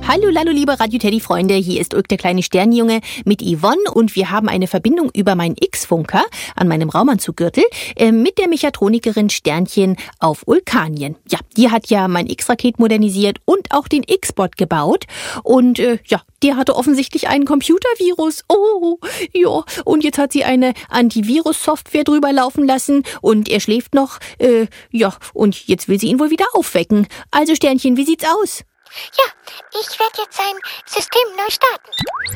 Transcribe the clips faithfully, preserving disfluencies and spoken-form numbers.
Hallo, hallo, liebe Radio-Teddy-Freunde, hier ist Ulk, der kleine Sternjunge mit Yvonne und wir haben eine Verbindung über meinen X-Funker an meinem Raumanzuggürtel äh, mit der Mechatronikerin Sternchen auf Ulkanien. Ja, die hat ja mein X-Raket modernisiert und auch den X-Bot gebaut und äh, ja, der hatte offensichtlich einen Computervirus. Oh, ja, und jetzt hat sie eine Antivirus-Software drüber laufen lassen und er schläft noch, äh, ja, und jetzt will sie ihn wohl wieder aufwecken. Also Sternchen, wie sieht's aus? Ja, ich werde jetzt sein System neu starten.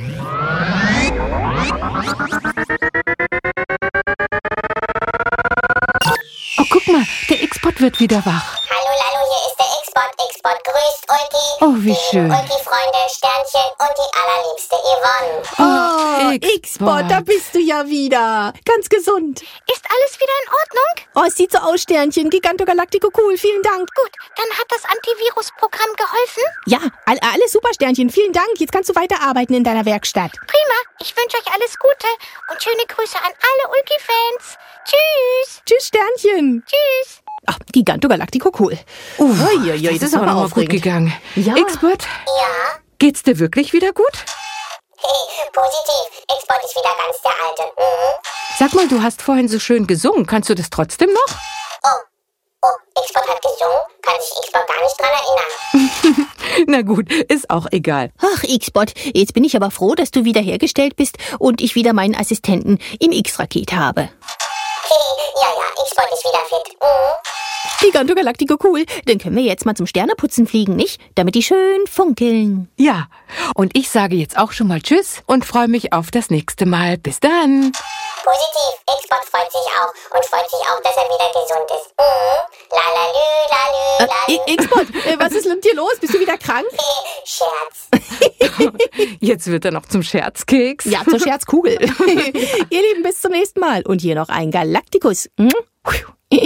Oh, guck mal, der X-Bot wird wieder wach. Hallo, Lalo, hier ist der X-Bot. X-Bot grüßt Ulki. Oh, wie schön. Ulki-Freunde, Sternchen und die allerliebste Yvonne. Oh, X-Bot. X-Bot, da bist du ja wieder. Ganz gesund. Ist alles wieder in Ordnung? Oh, es sieht so aus, Sternchen. Giganto Galactico, cool. Vielen Dank. Gut, dann hat das Antivirus-Programm geholfen? Ja, all, alles super, Sternchen. Vielen Dank. Jetzt kannst du weiterarbeiten in deiner Werkstatt. Prima, ich wünsche euch alles Gute und schöne Grüße an alle Ulki-Fans. Tschüss. Tschüss, Sternchen. Tschüss. Ach, Giganto Galactico, cool. Uh, Ui, ui, ui, das ist aber noch mal gut aufregend. gegangen. Ja. X-Bot, Ja? geht's dir wirklich wieder gut? Hey, positiv. X-Bot ist wieder ganz der Alte. Mhm. Sag mal, du hast vorhin so schön gesungen. Kannst du das trotzdem noch? Oh, oh, X-Bot hat gesungen? Kann sich X-Bot gar nicht dran erinnern. Na gut, ist auch egal. Ach, X-Bot, jetzt bin ich aber froh, dass du wiederhergestellt bist und ich wieder meinen Assistenten im X-Raket habe. Ja, ja, X-Bot ist wieder fit. Mhm. Giganto Galactico, cool. Dann können wir jetzt mal zum Sterneputzen fliegen, nicht? Damit die schön funkeln. Ja, und ich sage jetzt auch schon mal Tschüss und freue mich auf das nächste Mal. Bis dann. Positiv. X-Bot freut sich auch und freut sich auch, dass er wieder gesund ist. Mhm. Lalalü, lalü, Äh, lalü. X-Bot, äh, was ist mit dir los? Bist du wieder krank? Scherz. Jetzt wird er noch zum Scherzkeks. Ja, zur Scherzkugel. Ihr Lieben, bis zum nächsten Mal. Und hier noch ein Galacticus. Hm?